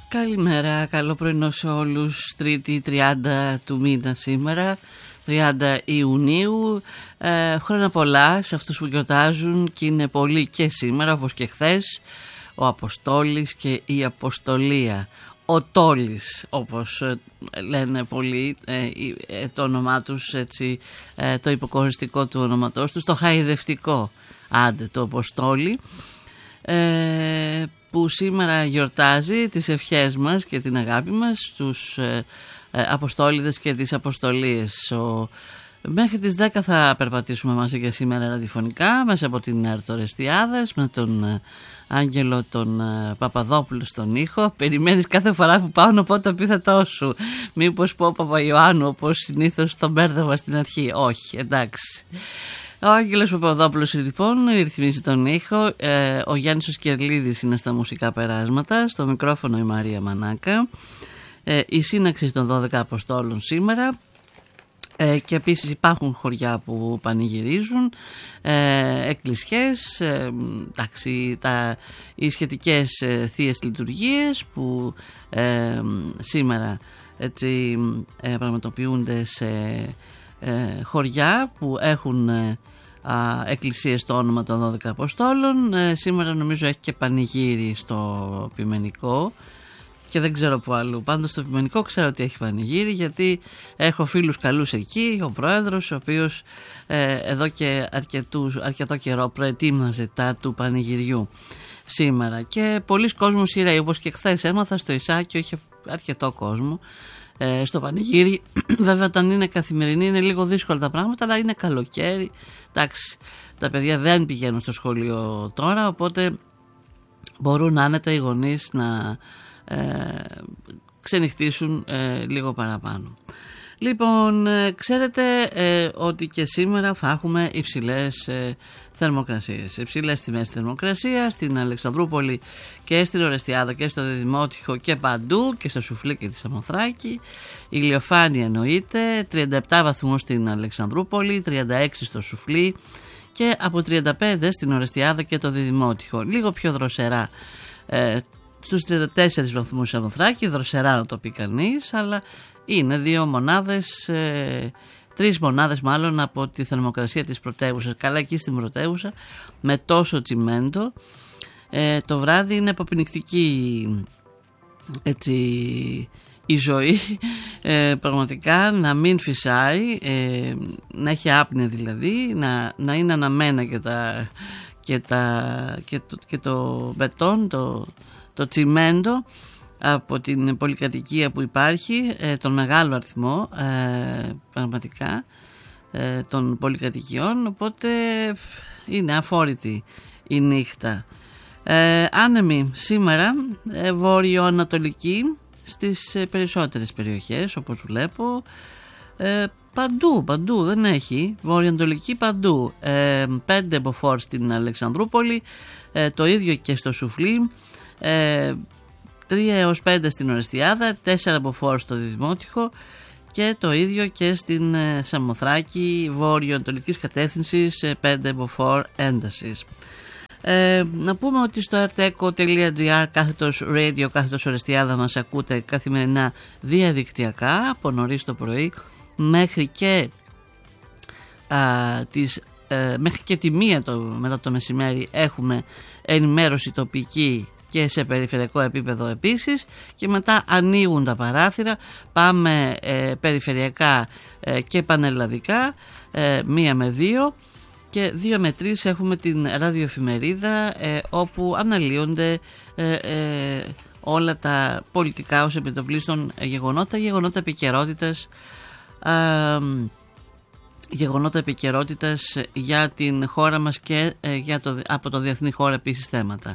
Καλημέρα, καλό πρωινό σε όλους. Τρίτη 30 του μήνα σήμερα, 30 Ιουνίου. Χρόνια πολλά σε αυτούς που γιορτάζουν και είναι πολλοί και σήμερα όπως και χθες. Ο Αποστόλης και η Αποστολία. Ο Τόλης όπως λένε πολλοί το όνομά τους, έτσι, το υποκοριστικό του ονοματός τους, το χαϊδευτικό άντε το Αποστόλη, που σήμερα γιορτάζει τις ευχές μας και την αγάπη μας στους Αποστόλιδες και τις Αποστολίες. Μέχρι τις 10 θα περπατήσουμε μαζί και σήμερα ραδιοφωνικά μέσα από την Αρτορεστιάδες με τον Άγγελο τον Παπαδόπουλο στον ήχο. Περιμένεις κάθε φορά που πάω να πω το επίθετό σου. Μήπως πω Παπαϊωάννου όπως συνήθως τον μπέρδευα στην αρχή. Όχι, εντάξει. Ο Άγγελος Παπαδόπουλος λοιπόν ρυθμίζει τον ήχο. Ο Γιάννης ο Σκερλίδης είναι στα μουσικά περάσματα. Στο μικρόφωνο η Μαρία Μανάκα. Η σύναξη των 12 Αποστόλων σήμερα. Και επίσης υπάρχουν χωριά που πανηγυρίζουν, εκκλησιές, εντάξει, οι σχετικές θείες λειτουργίες που σήμερα έτσι πραγματοποιούνται σε χωριά που έχουν εκκλησίες στο όνομα των 12 Αποστόλων. Σήμερα νομίζω έχει και πανηγύρι στο Πειμενικό και δεν ξέρω που αλλού. Πάντως στο Πειμενικό ξέρω ότι έχει πανηγύρι, γιατί έχω φίλους καλούς εκεί, ο πρόεδρος ο οποίος εδώ και αρκετό καιρό προετοίμαζε τα του πανηγυριού σήμερα. Και πολλοί κόσμος ήρθε, όπως και χθες έμαθα στο Ισάκιο, είχε αρκετό κόσμο στο πανηγύρι. Βέβαια όταν είναι καθημερινή είναι λίγο δύσκολα τα πράγματα, αλλά είναι καλοκαίρι, εντάξει, τα παιδιά δεν πηγαίνουν στο σχολείο τώρα, οπότε μπορούν άνετα οι γονείς να ξενυχτήσουν λίγο παραπάνω. Λοιπόν, ξέρετε ότι και σήμερα θα έχουμε υψηλές θερμοκρασίες, υψηλές τιμές θερμοκρασίας στην Αλεξανδρούπολη και στην Ορεστιάδα και στο Δημότυχο και παντού, και στο Σουφλί και τη Σαμοθράκη. Ηλιοφάνεια εννοείται, 37 βαθμούς στην Αλεξανδρούπολη, 36 στο Σουφλί και από 35 στην Ορεστιάδα και το Δημότυχο. Λίγο πιο δροσερά στους 34 βαθμούς Σαμοθράκη, δροσερά να το πει κανείς, αλλά είναι 2 μονάδες, 3 μονάδες μάλλον από τη θερμοκρασία της πρωτεύουσας. Καλά, εκεί στην πρωτεύουσα με τόσο τσιμέντο το βράδυ είναι αποπνικτική, έτσι, η ζωή, πραγματικά να μην φυσάει, να έχει άπνοια δηλαδή, να είναι αναμένα και το μπετόν, το τσιμέντο από την πολυκατοικία που υπάρχει, τον μεγάλο αριθμό πραγματικά των πολυκατοικιών, οπότε είναι αφόρητη η νύχτα. Άνεμη σήμερα, βορειοανατολική στις περισσότερες περιοχές όπως βλέπω, παντού δεν έχει, βορειοανατολική παντού, 5 μποφόρ στην Αλεξανδρούπολη, το ίδιο και στο Σουφλί, 3 έως 5 στην Ορεστιάδα, 4 μποφόρ στο Δημότυχο και το ίδιο και στην Σαμοθράκη βορειοανατολικής κατεύθυνσης, 5 μποφόρ έντασης. Να πούμε ότι στο arteco.gr /radio Ορεστιάδα μας ακούτε καθημερινά διαδικτυακά από νωρίς το πρωί μέχρι και μέχρι και τη 1 μετά το μεσημέρι έχουμε ενημέρωση τοπική και σε περιφερειακό επίπεδο επίσης, και μετά ανοίγουν τα παράθυρα, πάμε περιφερειακά και πανελλαδικά, 1 με 2 και 2 με 3 έχουμε την ραδιοεφημερίδα, όπου αναλύονται όλα τα πολιτικά ως επιτοπλίστων γεγονότα επικαιρότητας για την χώρα μας και από το διεθνή χώρο επίσης θέματα.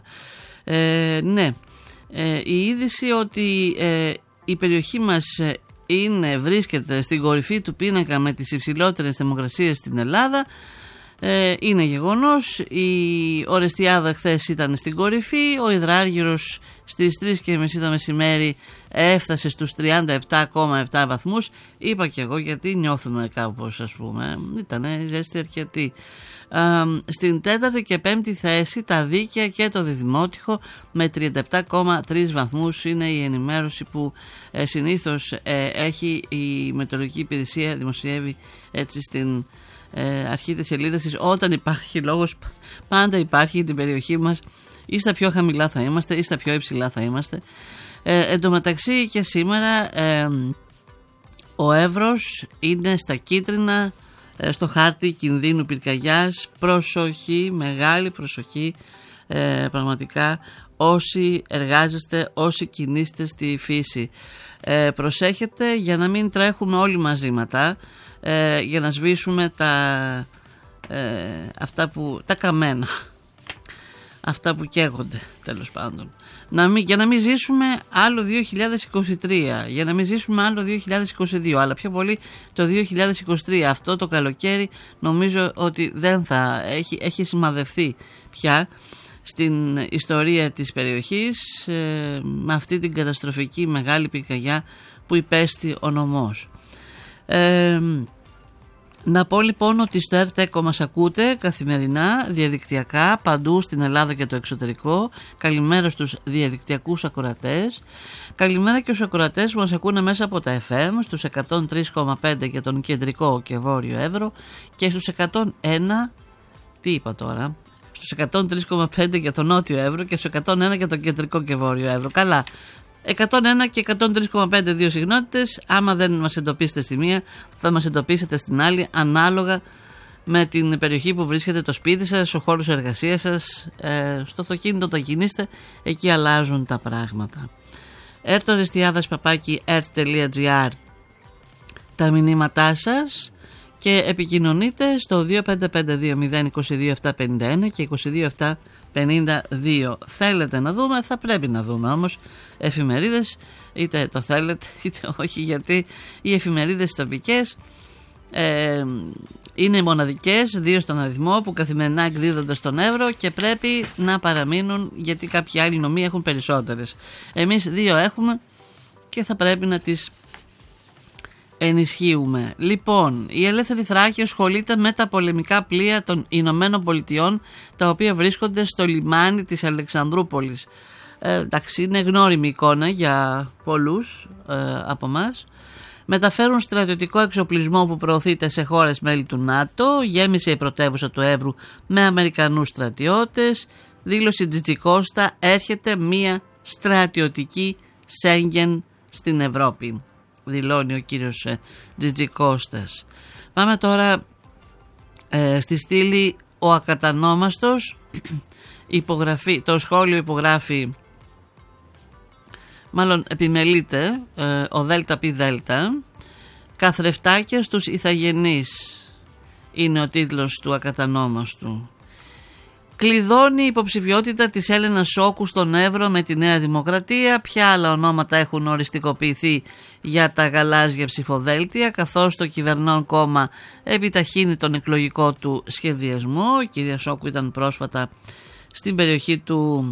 Η είδηση ότι η περιοχή μας βρίσκεται στην κορυφή του πίνακα με τις υψηλότερες θερμοκρασίες στην Ελλάδα Είναι γεγονός. Η Ορεστιάδα χθες ήταν στην κορυφή. Ο Υδράργυρος στις 3:30 το μεσημέρι έφτασε στους 37,7 βαθμούς. Είπα και εγώ γιατί νιώθουμε κάπως, ας πούμε. Ήτανε ζέστη αρκετή. Στην 4η και 5η θέση τα Δίκαια και το Διδημότυχο με 37,3 βαθμούς. Είναι η ενημέρωση που συνήθως έχει η Μετεωρολογική Υπηρεσία, δημοσιεύει έτσι στην αρχή της σελίδας της. Όταν υπάρχει λόγος, πάντα υπάρχει την περιοχή μας, ή στα πιο χαμηλά θα είμαστε ή στα πιο υψηλά θα είμαστε. Εν τω μεταξύ και σήμερα ο Εύρος είναι στα κίτρινα, στο χάρτη κινδύνου πυρκαγιάς. Προσοχή, μεγάλη προσοχή, πραγματικά όσοι εργάζεστε, όσοι κινείστε στη φύση. Προσέχετε για να μην τρέχουμε όλοι μαζίματα, για να σβήσουμε τα καμένα, αυτά που καίγονται τέλος πάντων. Για να μην ζήσουμε άλλο 2023, για να μην ζήσουμε άλλο 2022, αλλά πιο πολύ το 2023. Αυτό το καλοκαίρι νομίζω ότι δεν θα έχει σημαδευτεί πια στην ιστορία της περιοχής με αυτή την καταστροφική μεγάλη πυρκαγιά που υπέστη ο νομός. Να πω λοιπόν ότι στο ΕΡΤ-ΕΚΟ μας ακούτε καθημερινά, διαδικτυακά, παντού στην Ελλάδα και το εξωτερικό. Καλημέρα στους διαδικτυακούς ακροατές. Καλημέρα και στους ακροατές που μας ακούνε μέσα από τα FM, στους 103,5 για τον κεντρικό και βόρειο Εύρο και στους 101, τι είπα τώρα, στους 103,5 για τον νότιο Εύρο και στους 101 για τον κεντρικό και βόρειο Εύρο. Καλά. 101 και 103,5 δύο συχνότητες. Άμα δεν μας εντοπίσετε στη μία, θα μας εντοπίσετε στην άλλη, ανάλογα με την περιοχή που βρίσκεται, το σπίτι σας, ο χώρος εργασίας σας, στο αυτοκίνητο τα κινείστε, εκεί αλλάζουν τα πράγματα. ertorestiadas@ert.gr τα μηνύματά σας και επικοινωνείτε στο 2552-022-751 και 22-752. Θέλετε να δούμε, θα πρέπει να δούμε όμως εφημερίδες, είτε το θέλετε είτε όχι, γιατί οι εφημερίδες τοπικές είναι μοναδικές, 2 στον αριθμό, που καθημερινά εκδίδονται στον Εύρο και πρέπει να παραμείνουν, γιατί κάποιοι άλλοι νομοί έχουν περισσότερες. Εμείς 2 έχουμε και θα πρέπει να τις ενισχύουμε. Λοιπόν, η Ελεύθερη Θράκη ασχολείται με τα πολεμικά πλοία των Ηνωμένων Πολιτειών, τα οποία βρίσκονται στο λιμάνι της Αλεξανδρούπολης. Εντάξει, είναι γνώριμη εικόνα για πολλούς από μας. Μεταφέρουν στρατιωτικό εξοπλισμό που προωθείται σε χώρες μέλη του ΝΑΤΟ. Γέμισε η πρωτεύουσα του Εύρου με Αμερικανούς στρατιώτες. Δήλωση Τζιτζικώστα, έρχεται μια στρατιωτική Σέγγεν στην Ευρώπη, δηλώνει ο κύριος Τζιτζικώστας. Πάμε τώρα στη στήλη ο ακατανόμαστος. Το σχόλιο υπογράφει, μάλλον επιμελείται, ο ΔΠΔ. Καθρεφτάκια στους ηθαγενείς είναι ο τίτλος του ακατανόμαστου. Κλειδώνει η υποψηφιότητα της Έλενας Σόκου στον Εύρο με τη Νέα Δημοκρατία. Ποια άλλα ονόματα έχουν οριστικοποιηθεί για τα γαλάζια ψηφοδέλτια, καθώς το κυβερνών κόμμα επιταχύνει τον εκλογικό του σχεδιασμό. Η κυρία Σόκου ήταν πρόσφατα στην περιοχή του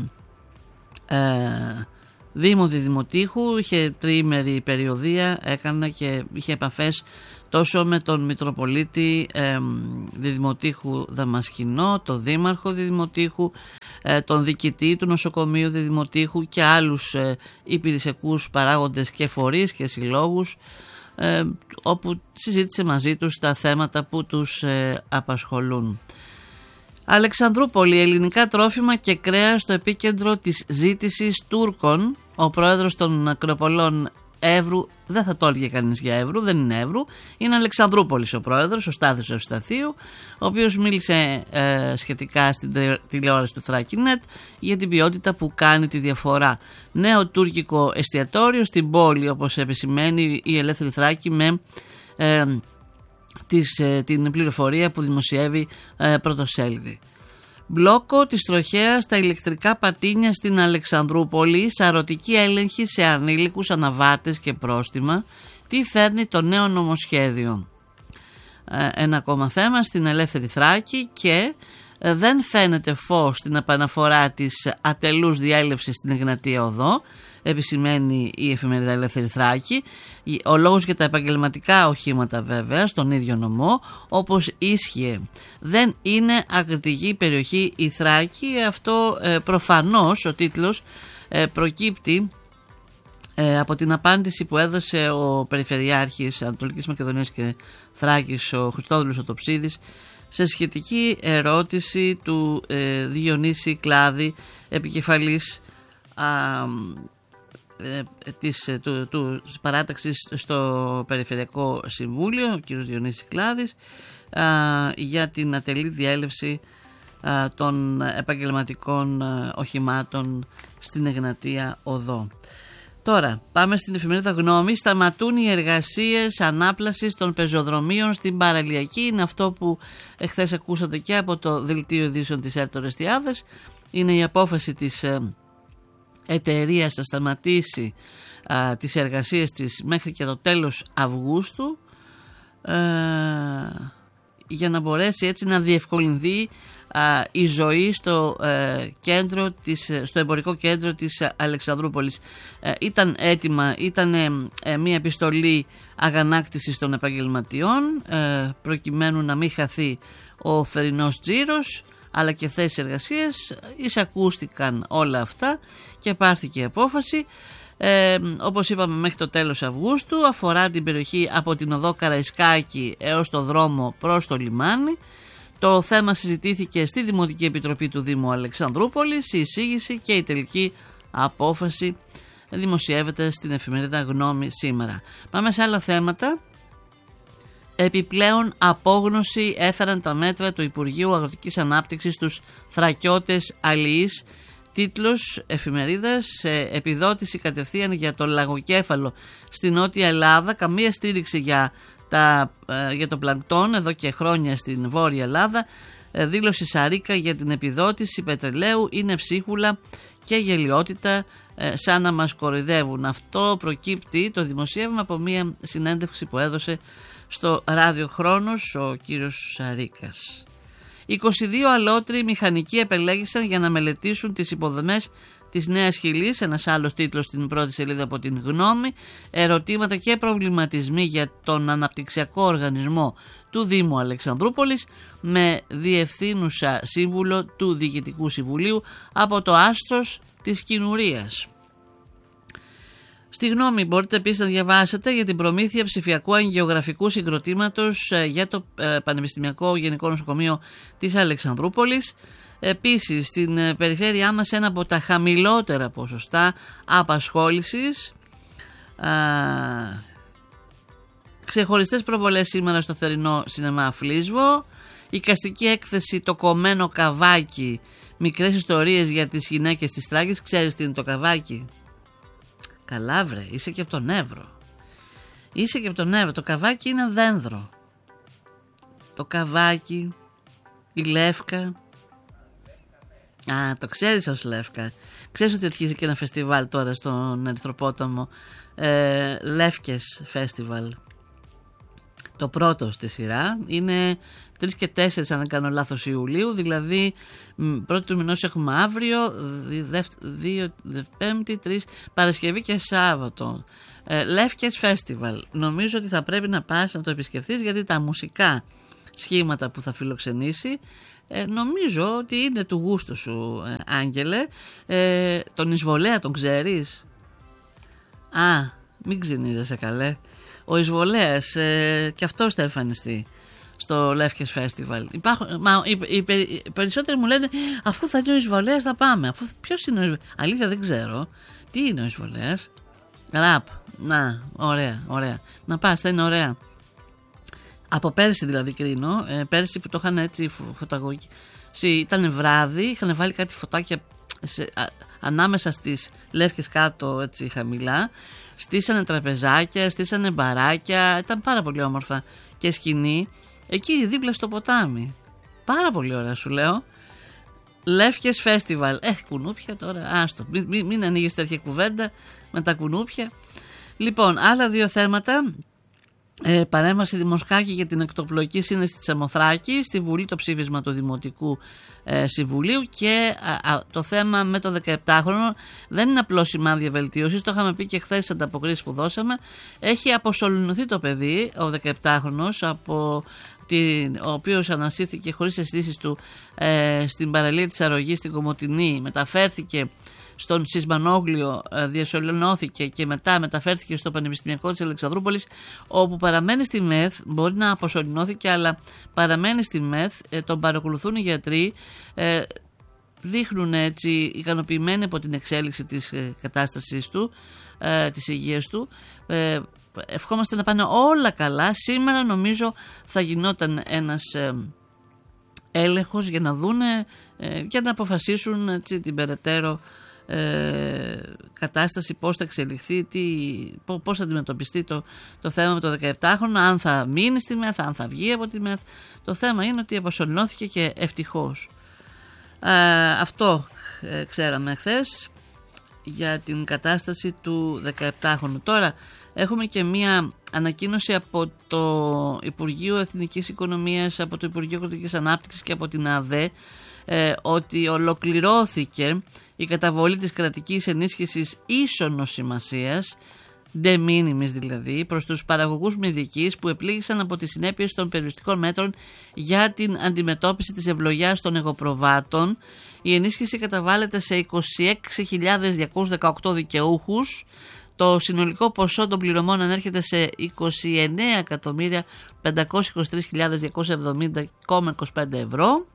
Δήμου Διδημοτήχου, είχε τριήμερη περιοδεία, έκανε και είχε επαφές τόσο με τον Μητροπολίτη Διδημοτήχου Δαμασκηνό, τον Δήμαρχο Διδημοτήχου, τον Διοικητή του Νοσοκομείου Διδημοτήχου και άλλους υπηρεσιακούς παράγοντες και φορείς και συλλόγους, όπου συζήτησε μαζί τους τα θέματα που τους απασχολούν. Αλεξανδρούπολη, ελληνικά τρόφιμα και κρέας στο επίκεντρο της ζήτησης Τούρκων. Ο πρόεδρος των Ακροπολών Εύρου, δεν θα το έλεγε κανείς για Εύρου, δεν είναι Εύρου, είναι Αλεξανδρούπολης ο πρόεδρος, ο Στάθης Ευσταθίου, ο οποίος μίλησε σχετικά στην τηλεόραση του Thrakinet για την ποιότητα που κάνει τη διαφορά. Νέο τουρκικό εστιατόριο στην πόλη, όπως επισημαίνει η Ελεύθερη Θράκη με την πληροφορία που δημοσιεύει πρωτοσέλιδη. Μπλόκο της τροχέας στα ηλεκτρικά πατίνια στην Αλεξανδρούπολη, σαρωτική έλεγχη σε ανήλικους, αναβάτες και πρόστιμα. Τι φέρνει το νέο νομοσχέδιο. ένα ακόμα θέμα στην ελεύθερη Θράκη και δεν φαίνεται φως στην επαναφορά της ατελούς διέλευσης στην Εγνατία Οδό, επισημαίνει η εφημερίδα Ελεύθερη Θράκη. Ο λόγος για τα επαγγελματικά οχήματα βέβαια στον ίδιο νομό, όπως ίσχυε. Δεν είναι ακριτική περιοχή η Θράκη. Αυτό προφανώς ο τίτλος προκύπτει από την απάντηση που έδωσε ο Περιφερειάρχης Ανατολικής Μακεδονίας και Θράκης, ο Χριστόδουλος ο Τοψίδης, σε σχετική ερώτηση του Διονύση Κλάδη, επικεφαλής της παράταξης στο Περιφερειακό Συμβούλιο, ο κ. Διονύσης Κλάδης, για την ατελή διέλευση των επαγγελματικών οχημάτων στην Εγνατία Οδό. Τώρα πάμε στην εφημερίδα Γνώμη. Σταματούν οι εργασίες ανάπλασης των πεζοδρομίων στην παραλιακή. Είναι αυτό που εχθές ακούσατε και από το δελτίο ειδήσεων της ΕΡΤ Ορεστιάδες. Είναι η απόφαση της εταιρείας να σταματήσει τις εργασίες της μέχρι και το τέλος Αυγούστου, για να μπορέσει έτσι να διευκολυνθεί η ζωή στο εμπορικό κέντρο της Αλεξανδρούπολης. Ήταν έτοιμα, ήταν μια επιστολή αγανάκτησης των επαγγελματιών προκειμένου να μην χαθεί ο θερινός τζίρος αλλά και θέσεις εργασίας. Εισακούστηκαν όλα αυτά και πάρθηκε απόφαση. Όπως είπαμε, μέχρι το τέλος Αυγούστου. Αφορά την περιοχή από την οδό Καραϊσκάκη έως το δρόμο προς το λιμάνι. Το θέμα συζητήθηκε στη Δημοτική Επιτροπή του Δήμου Αλεξανδρούπολης. Η εισήγηση και η τελική απόφαση δημοσιεύεται στην εφημερίδα Γνώμη σήμερα. Πάμε σε άλλα θέματα. Επιπλέον απόγνωση έφεραν τα μέτρα του Υπουργείου Αγροτικής Ανάπτυξης στους θρακιώτες αλληλείς. Τίτλος εφημερίδας: επιδότηση κατευθείαν για το λαγοκέφαλο στην Νότια Ελλάδα. Καμία στήριξη για το πλανκτόν εδώ και χρόνια στην Βόρεια Ελλάδα. Δήλωση Σαρίκα για την επιδότηση πετρελαίου είναι ψίχουλα και γελιότητα, σαν να μας κοροϊδεύουν. Αυτό προκύπτει το δημοσίευμα από μια συνέντευξη που έδωσε στο ράδιο Χρόνος ο κύριος Σαρίκας. 22 αλότριοι μηχανικοί επελέγησαν για να μελετήσουν τις υποδομές της Νέας Χιλής. Ένας άλλος τίτλος στην πρώτη σελίδα από την Γνώμη. Ερωτήματα και προβληματισμοί για τον αναπτυξιακό οργανισμό του Δήμου Αλεξανδρούπολης, με διευθύνουσα σύμβουλο του Διοικητικού Συμβουλίου από το άστρος της Κινουρίας. Στη Γνώμη μπορείτε επίσης να διαβάσετε για την προμήθεια ψηφιακού αγγεωγραφικού συγκροτήματος για το Πανεπιστημιακό Γενικό Νοσοκομείο της Αλεξανδρούπολης. Επίσης στην περιφέρειά μας ένα από τα χαμηλότερα ποσοστά απασχόλησης. Ξεχωριστές προβολές σήμερα στο θερινό σινεμά Φλίσβο. Εικαστική έκθεση Το Κομμένο Καβάκι, μικρές ιστορίες για τις γυναίκες της Τράκης. Ξέρεις τι είναι το καβάκι? Καλά βρε, είσαι και από τον Εύρο. Είσαι και από τον Εύρο. Το καβάκι είναι δένδρο. Το καβάκι, η Λεύκα. Το ξέρεις ως Λεύκα. Ξέρεις ότι αρχίζει και ένα φεστιβάλ τώρα στον Ερυθροπόταμο, Λεύκες Φεστιβάλ. Το πρώτο στη σειρά είναι 3 και 4 αν δεν κάνω λάθος Ιουλίου, δηλαδή πρώτη του μηνός έχουμε αύριο, 2, Πέμπτη, 3, Παρασκευή και Σάββατο. Λεύκες Φεστιβάλ. Νομίζω ότι θα πρέπει να πας να το επισκεφθείς, γιατί τα μουσικά σχήματα που θα φιλοξενήσει νομίζω ότι είναι του γούστου σου, Άγγελε. Τον Εισβολέα τον ξέρεις? Μην ξυνίζεσαι καλέ. Ο Εισβολέας και αυτός θα εμφανιστεί στο Λεύκες Φεστιβάλ. Οι περισσότεροι μου λένε, αφού θα είναι ο Εισβολέας θα πάμε. Ποιος είναι ο Εισβολέας? Αλήθεια δεν ξέρω. Τι είναι ο Εισβολέας? Ραπ. Να, ωραία. Να πας, θα είναι ωραία. Από πέρσι δηλαδή κρίνω. Πέρσι που το είχαν έτσι φωταγωγή. Ήταν βράδυ, είχαν βάλει κάτι φωτάκια ανάμεσα στις Λεύκες κάτω έτσι χαμηλά. Στήσανε τραπεζάκια, στήσανε μπαράκια. Ήταν πάρα πολύ όμορφα. Και σκηνή εκεί δίπλα στο ποτάμι. Πάρα πολύ ωραία σου λέω. Λεύκες Φεστιβάλ. Κουνούπια τώρα, άστο. Μην ανοίγεις τέτοια κουβέντα με τα κουνούπια. Λοιπόν, άλλα δύο θέματα. Παρέμβαση Δημοσχάκη για την εκτοπλοϊκή σύνδεση της Σαμοθράκης, στη Βουλή το ψήφισμα του Δημοτικού Συμβουλίου. Και το θέμα με το 17χρονο δεν είναι απλώς σημάδια βελτίωσης, το είχαμε πει και χθες στις ανταποκρίσεις που δώσαμε. Έχει αποσωληνωθεί το παιδί, ο 17χρονος, ο οποίος ανασύρθηκε χωρίς αισθήσεις του στην παραλία της Αρρωγής στην Κομοτηνή, μεταφέρθηκε στον Σισμανόγλιο, διασωληνώθηκε και μετά μεταφέρθηκε στο Πανεπιστημιακό της Αλεξανδρούπολης, όπου παραμένει στη ΜΕΘ. Μπορεί να αποσωληνώθηκε, αλλά παραμένει στη ΜΕΘ, τον παρακολουθούν οι γιατροί, δείχνουν έτσι ικανοποιημένοι από την εξέλιξη της κατάστασης του, της υγείας του. Ευχόμαστε να πάνε όλα καλά. Σήμερα νομίζω θα γινόταν ένας έλεγχος για να δούνε, για να αποφασίσουν έτσι, την περαιτέρω κατάσταση, πώς θα εξελιχθεί, πώς θα αντιμετωπιστεί το θέμα με το 17χρονο, αν θα μείνει στη ΜΕΘ, αν θα βγει από τη ΜΕΘ. Το θέμα είναι ότι αποσωληνώθηκε και ευτυχώς. Αυτό ξέραμε χθες για την κατάσταση του 17χρονου. Τώρα έχουμε και μία ανακοίνωση από το Υπουργείο Εθνικής Οικονομίας, από το Υπουργείο Οικονομικής Ανάπτυξης και από την ΑΔΕ, ότι ολοκληρώθηκε η καταβολή της κρατικής ενίσχυσης ίσονος σημασίας, de minimis δηλαδή, προς τους παραγωγούς μυδικής που επλήγησαν από τις συνέπειες των περιοριστικών μέτρων για την αντιμετώπιση της ευλογιάς των εγωπροβάτων. Η ενίσχυση καταβάλλεται σε 26.218 δικαιούχους. Το συνολικό ποσό των πληρωμών ανέρχεται σε 29.523.270,25 ευρώ.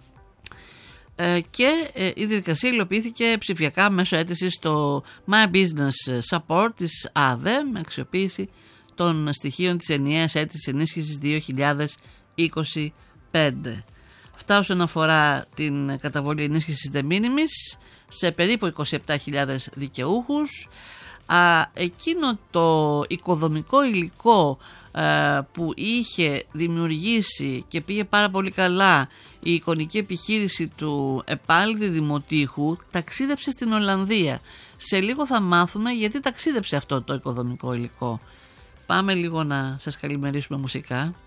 Και η διαδικασία υλοποιήθηκε ψηφιακά μέσω αίτησης στο My Business Support της ΑΔΕ με αξιοποίηση των στοιχείων της ενιαίας αίτησης ενίσχυσης 2025. Αυτά όσον αφορά την καταβολή ενίσχυσης de minimis σε περίπου 27.000 δικαιούχους. Εκείνο το οικοδομικό υλικό που είχε δημιουργήσει και πήγε πάρα πολύ καλά η εικονική επιχείρηση του Επάλδη Δημοτήχου, ταξίδεψε στην Ολλανδία. Σε λίγο θα μάθουμε γιατί ταξίδεψε αυτό το οικοδομικό υλικό. Πάμε λίγο να σας καλημερίσουμε μουσικά.